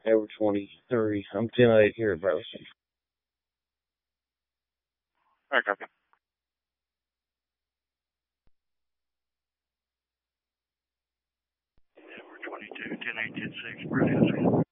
Over 23. I'm 10-8 here at Burleson. Alright, copy. Yeah, we're 22, 10-8, 10-6, Burleson.